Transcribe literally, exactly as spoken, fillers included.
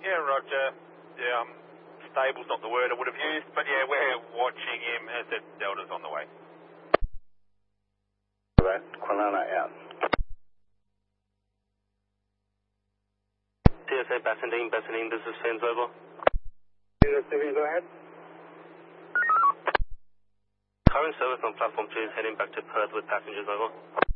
Yeah, Roger. Yeah, um, stable's not the word I would have used, but yeah, we're watching him as the Delta's on the way. Right, Quilana out. T S A Bassendean, Bassendean, this is Fins, over. Go ahead. Current service on platform two is heading back to Perth with passengers, over.